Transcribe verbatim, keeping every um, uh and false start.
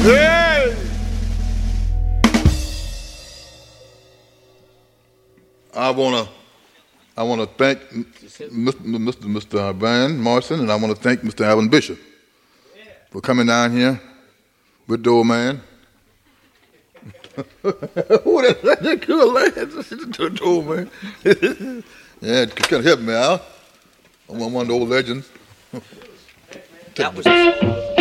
Hey! I wanna, I wanna thank Mister Mister Van Morrison, and I wanna thank Mister Alvin Bishop for coming down here with the old man. Who that, that good lad? The old man. Yeah, it kind of helped me out. I'm one of the old legends. That was